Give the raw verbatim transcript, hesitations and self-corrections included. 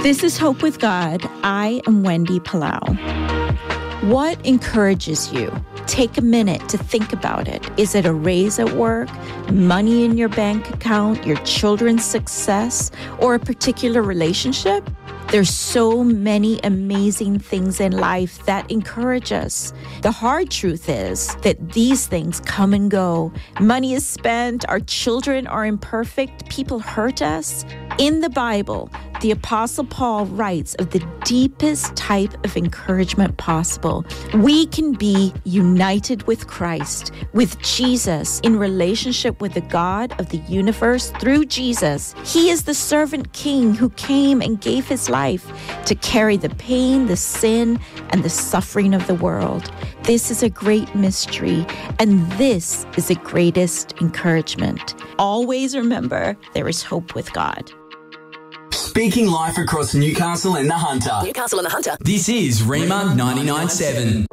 This is Hope with God. I am Wendy Palau. What encourages you? Take a minute to think about it. Is it a raise at work, money in your bank account, your children's success, or a particular relationship? There's so many amazing things in life that encourage us. The hard truth is that these things come and go. Money is spent, our children are imperfect, people hurt us. In the Bible, the Apostle Paul writes of the deepest type of encouragement possible. We can be united with Christ, with Jesus, in relationship with the God of the universe through Jesus. He is the servant king who came and gave his life to carry the pain, the sin, and the suffering of the world. This is a great mystery, and this is the greatest encouragement. Always remember, there is hope with God. Speaking life across Newcastle and the Hunter. Newcastle and the Hunter. This is Rhema ninety-nine point seven.